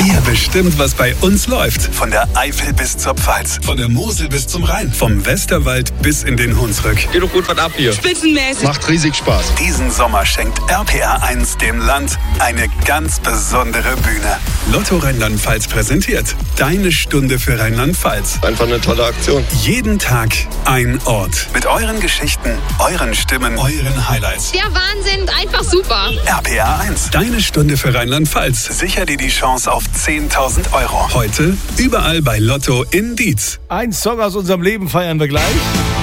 Ihr bestimmt, was bei uns läuft. Von der Eifel bis zur Pfalz, von der Mosel bis zum Rhein, vom Westerwald bis in den Hunsrück. Geht doch gut was ab hier. Spitzenmäßig. Macht riesig Spaß. Diesen Sommer schenkt RPR1 dem Land eine ganz besondere Bühne. Lotto Rheinland-Pfalz präsentiert Deine Stunde für Rheinland-Pfalz. Einfach eine tolle Aktion. Jeden Tag ein Ort. Mit euren Geschichten, euren Stimmen, euren Highlights. Der Wahnsinn, einfach super. RPR1, Deine Stunde für Rheinland-Pfalz. Sicher dir die Chance auf 10.000 €. Heute überall bei Lotto in Dietz. Ein Song aus unserem Leben feiern wir gleich.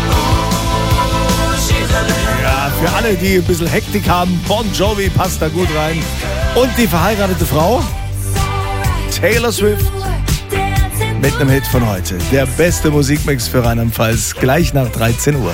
Ja, für alle, die ein bisschen Hektik haben, Bon Jovi passt da gut rein. Und die verheiratete Frau, Taylor Swift, mit einem Hit von heute. Der beste Musikmix für Rheinland-Pfalz, gleich nach 13 Uhr.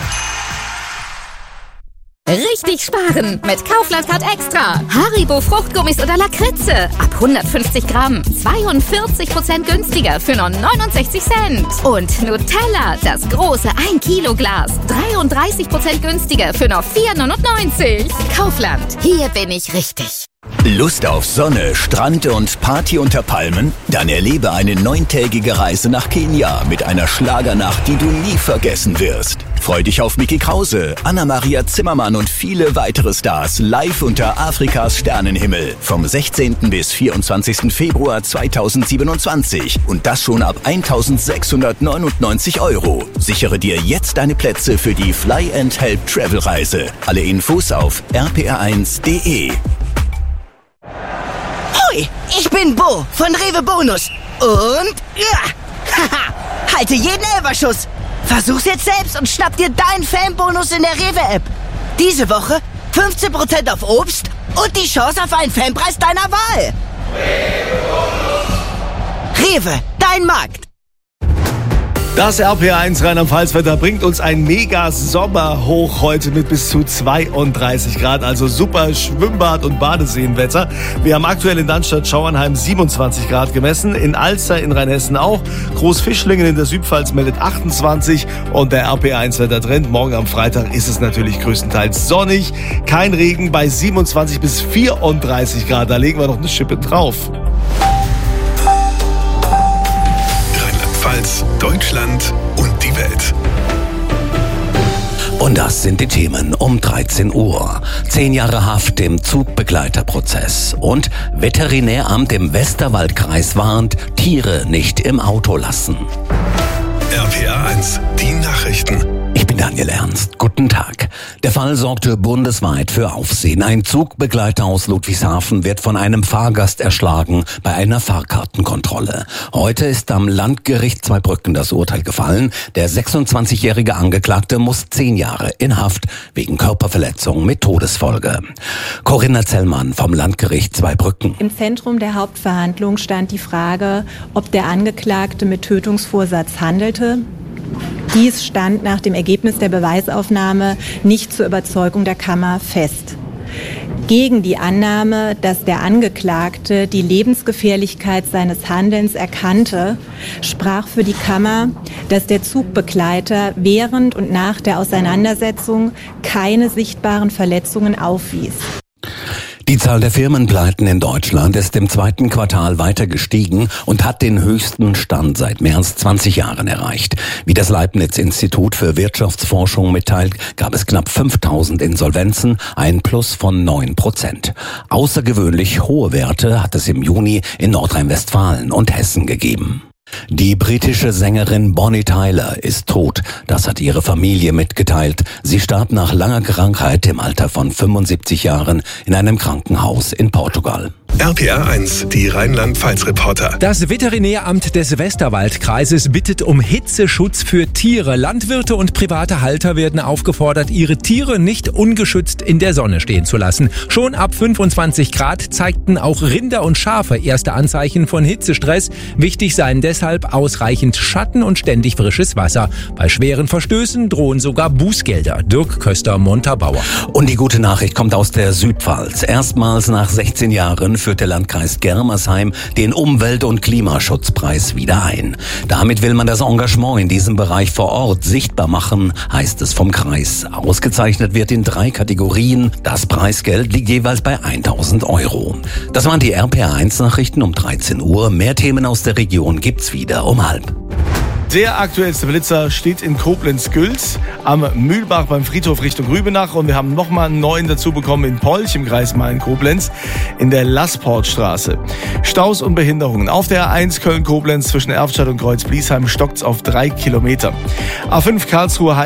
Richtig sparen mit Kaufland Card Extra. Haribo Fruchtgummis oder Lakritze. Ab 150 Gramm. 42% günstiger für nur 69 Cent. Und Nutella, das große 1 Kilo Glas. 33% günstiger für nur 4,99. Kaufland, hier bin ich richtig. Lust auf Sonne, Strand und Party unter Palmen? Dann erlebe eine 9-tägige Reise nach Kenia mit einer Schlagernacht, die du nie vergessen wirst. Freu dich auf Micky Krause, Anna-Maria Zimmermann und viele weitere Stars live unter Afrikas Sternenhimmel vom 16. bis 24. Februar 2027 und das schon ab 1.699 €. Sichere dir jetzt deine Plätze für die Fly and Help Travel Reise. Alle Infos auf rpr1.de. Hoi, ich bin Bo von Rewe Bonus. Und haha, halte jeden Elferschuss. Versuch's jetzt selbst und schnapp dir deinen Fanbonus in der Rewe-App. Diese Woche 15% auf Obst und die Chance auf einen Fanpreis deiner Wahl. Rewe, dein Markt. Das RPR1 Rheinland-Pfalz-Wetter bringt uns ein mega Sommerhoch heute mit bis zu 32 Grad, also super Schwimmbad- und Badeseenwetter. Wir haben aktuell in Dannstatt-Schauernheim 27 Grad gemessen, in Alster in Rheinhessen auch. Großfischlingen in der Südpfalz meldet 28 und der RPR1-Wettertrend. Morgen am Freitag ist es natürlich größtenteils sonnig, kein Regen bei 27 bis 34 Grad. Da legen wir noch eine Schippe drauf. Deutschland und die Welt. Und das sind die Themen um 13 Uhr. 10 Jahre Haft im Zugbegleiterprozess. Und Veterinäramt im Westerwaldkreis warnt, Tiere nicht im Auto lassen. RPR1, die Nachrichten. Ich bin Daniel Ernst. Guten Tag. Der Fall sorgte bundesweit für Aufsehen. Ein Zugbegleiter aus Ludwigshafen wird von einem Fahrgast erschlagen bei einer Fahrkartenkontrolle. Heute ist am Landgericht Zweibrücken das Urteil gefallen. Der 26-jährige Angeklagte muss 10 Jahre in Haft wegen Körperverletzung mit Todesfolge. Corinna Zellmann vom Landgericht Zweibrücken. Im Zentrum der Hauptverhandlung stand die Frage, ob der Angeklagte mit Tötungsvorsatz handelte. Dies stand nach dem Ergebnis der Beweisaufnahme nicht zur Überzeugung der Kammer fest. Gegen die Annahme, dass der Angeklagte die Lebensgefährlichkeit seines Handelns erkannte, sprach für die Kammer, dass der Zugbegleiter während und nach der Auseinandersetzung keine sichtbaren Verletzungen aufwies. Die Zahl der Firmenpleiten in Deutschland ist im 2. Quartal weiter gestiegen und hat den höchsten Stand seit mehr als 20 Jahren erreicht. Wie das Leibniz-Institut für Wirtschaftsforschung mitteilt, gab es knapp 5.000 Insolvenzen, ein Plus von 9%. Außergewöhnlich hohe Werte hat es im Juni in Nordrhein-Westfalen und Hessen gegeben. Die britische Sängerin Bonnie Tyler ist tot. Das hat ihre Familie mitgeteilt. Sie starb nach langer Krankheit im Alter von 75 Jahren in einem Krankenhaus in Portugal. RPR1, die Rheinland-Pfalz-Reporter. Das Veterinäramt des Westerwaldkreises bittet um Hitzeschutz für Tiere. Landwirte und private Halter werden aufgefordert, ihre Tiere nicht ungeschützt in der Sonne stehen zu lassen. Schon ab 25 Grad zeigten auch Rinder und Schafe erste Anzeichen von Hitzestress. Wichtig seien deshalb ausreichend Schatten und ständig frisches Wasser. Bei schweren Verstößen drohen sogar Bußgelder. Dirk Köster-Montabaur. Und die gute Nachricht kommt aus der Südpfalz. Erstmals nach 16 Jahren führt der Landkreis Germersheim den Umwelt- und Klimaschutzpreis wieder ein. Damit will man das Engagement in diesem Bereich vor Ort sichtbar machen, heißt es vom Kreis. Ausgezeichnet wird in 3 Kategorien. Das Preisgeld liegt jeweils bei 1.000 €. Das waren die RPA1-Nachrichten um 13 Uhr. Mehr Themen aus der Region gibt's wieder um 12:30. Der aktuellste Blitzer steht in Koblenz-Gülz am Mühlbach beim Friedhof Richtung Rübenach. Und wir haben nochmal einen neuen dazu bekommen in Polch im Kreis Main-Koblenz in der Lassportstraße. Staus und Behinderungen. Auf der A1 Köln-Koblenz zwischen Erftstadt und Kreuz-Bliesheim stockt's auf 3 Kilometer. A5 Karlsruhe